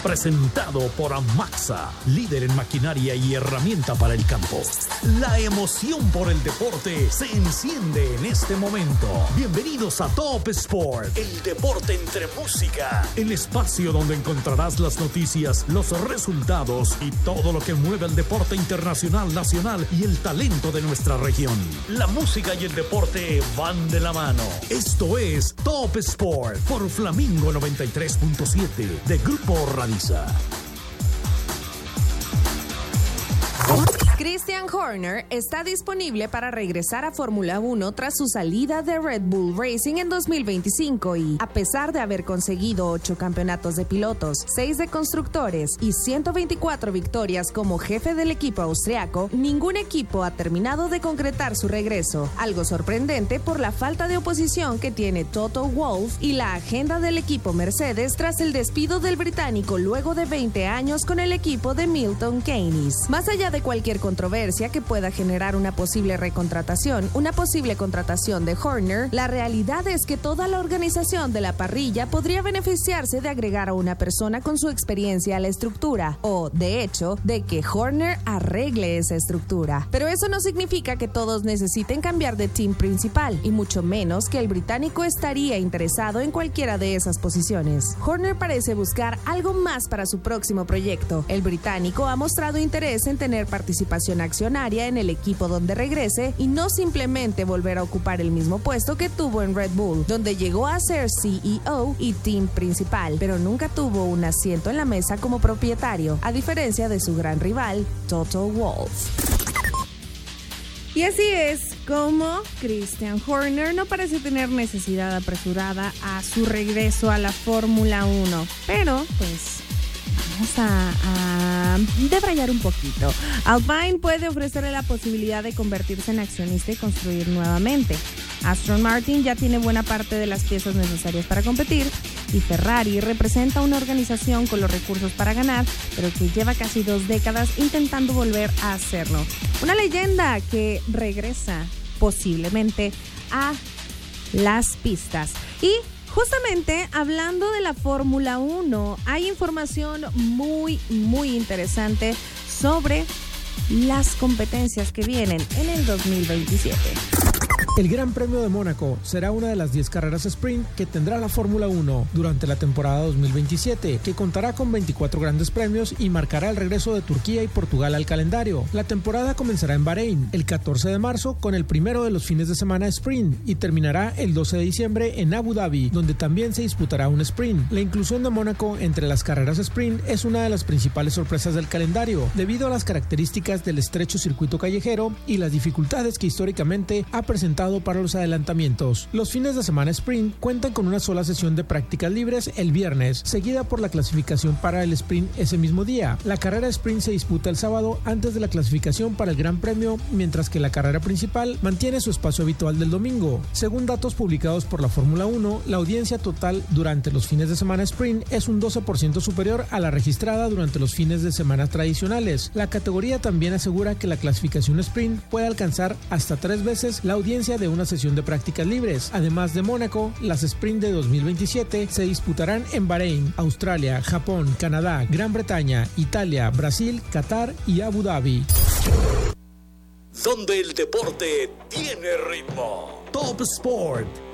Presentado por Amaxa, líder en maquinaria y herramienta para el campo. La emoción por el deporte se enciende en este momento. Bienvenidos a Top Sport, el deporte entre música. El espacio donde encontrarás las noticias, los resultados y todo lo que mueve al deporte internacional, nacional y el talento de nuestra región. La música y el deporte van de la mano. Esto es Top Sport por Flamingo 93.7 de Grupo Radiza. Christian Horner está disponible para regresar a Fórmula 1 tras su salida de Red Bull Racing en 2025 y, a pesar de haber conseguido 8 campeonatos de pilotos, 6 de constructores y 124 victorias como jefe del equipo austriaco, ningún equipo ha terminado de concretar su regreso, algo sorprendente por la falta de oposición que tiene Toto Wolff y la agenda del equipo Mercedes tras el despido del británico luego de 20 años con el equipo de Milton Keynes. Más allá de cualquier controversia que pueda generar una posible contratación de Horner, la realidad es que toda la organización de la parrilla podría beneficiarse de agregar a una persona con su experiencia a la estructura, o, de hecho, de que Horner arregle esa estructura. Pero eso no significa que todos necesiten cambiar de team principal, y mucho menos que el británico estaría interesado en cualquiera de esas posiciones. Horner parece buscar algo más para su próximo proyecto. El británico ha mostrado interés en tener participación accionaria en el equipo donde regrese y no simplemente volver a ocupar el mismo puesto que tuvo en Red Bull, donde llegó a ser CEO y team principal, pero nunca tuvo un asiento en la mesa como propietario, a diferencia de su gran rival, Toto Wolff. Y así es como Christian Horner no parece tener necesidad apresurada a su regreso a la Fórmula 1, pero pues vamos a debrayar un poquito. Alpine puede ofrecerle la posibilidad de convertirse en accionista y construir nuevamente. Aston Martin ya tiene buena parte de las piezas necesarias para competir y Ferrari representa una organización con los recursos para ganar, pero que lleva casi 2 décadas intentando volver a hacerlo. Una leyenda que regresa posiblemente a las pistas. Y justamente hablando de la Fórmula 1, hay información muy interesante sobre las competencias que vienen en el 2027. El Gran Premio de Mónaco será una de las 10 carreras sprint que tendrá la Fórmula 1 durante la temporada 2027, que contará con 24 grandes premios y marcará el regreso de Turquía y Portugal al calendario. La temporada comenzará en Bahrein el 14 de marzo con el primero de los fines de semana sprint y terminará el 12 de diciembre en Abu Dhabi, donde también se disputará un sprint. La inclusión de Mónaco entre las carreras sprint es una de las principales sorpresas del calendario, debido a las características del estrecho circuito callejero y las dificultades que históricamente ha presentado para los adelantamientos. Los fines de semana sprint cuentan con una sola sesión de prácticas libres el viernes, seguida por la clasificación para el sprint ese mismo día. La carrera sprint se disputa el sábado antes de la clasificación para el Gran Premio, mientras que la carrera principal mantiene su espacio habitual del domingo. Según datos publicados por la Fórmula 1, la audiencia total durante los fines de semana sprint es un 12% superior a la registrada durante los fines de semana tradicionales. La categoría también asegura que la clasificación sprint puede alcanzar hasta 3 veces la audiencia de una sesión de prácticas libres. Además de Mónaco, las sprint de 2027 se disputarán en Bahrein, Australia, Japón, Canadá, Gran Bretaña, Italia, Brasil, Qatar y Abu Dhabi. Donde el deporte tiene ritmo. Top Sport